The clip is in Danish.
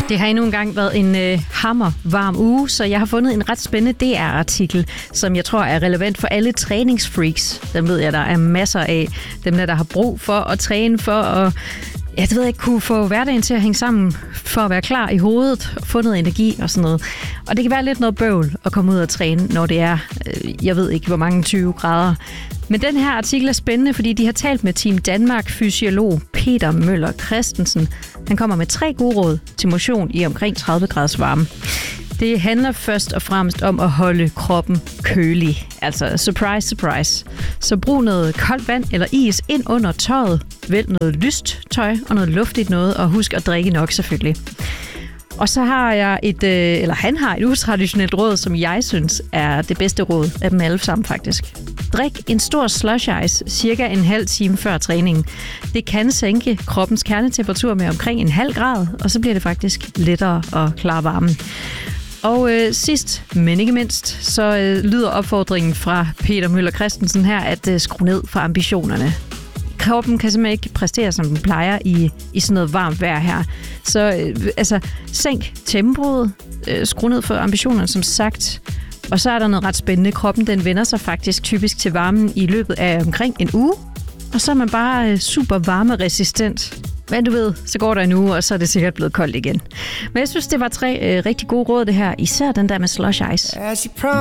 Det har endnu engang været en hammervarm uge, så jeg har fundet en ret spændende DR-artikel, som jeg tror er relevant for alle træningsfreaks. Dem ved jeg, der er masser af. Dem der har brug for at træne for at kunne få hverdagen til at hænge sammen, for at være klar i hovedet, få noget energi og sådan noget. Og det kan være lidt noget bøvl at komme ud og træne, når det er, jeg ved ikke hvor mange 20 grader. Men den her artikel er spændende, fordi de har talt med Team Danmark-fysiolog Peter Møller Christensen. Han kommer med 3 gode råd til motion i omkring 30 graders varme. Det handler først og fremmest om at holde kroppen kølig. Altså surprise, surprise. Så brug noget koldt vand eller is ind under tøjet. Vælg noget lyst tøj og noget luftigt noget, og husk at drikke nok selvfølgelig. Og så har jeg han har et utraditionelt råd, som jeg synes er det bedste råd af dem alle sammen faktisk. Drik en stor slush ice cirka en halv time før træningen. Det kan sænke kroppens kernetemperatur med omkring en halv grad, og så bliver det faktisk lettere at klare varmen. Og sidst, men ikke mindst, så lyder opfordringen fra Peter Møller Christensen her, at skrue ned for ambitionerne. Kroppen kan simpelthen ikke præstere, som den plejer i sådan noget varmt vejr her. Så sænk tempoet, skru ned for ambitionerne, som sagt. Og så er der noget ret spændende. Kroppen den vender sig faktisk typisk til varmen i løbet af omkring en uge. Og så er man bare super varmeresistent. Men du ved, så går der en uge, og så er det sikkert blevet koldt igen. Men jeg synes, det var 3 rigtig gode råd det her. Især den der med slush ice.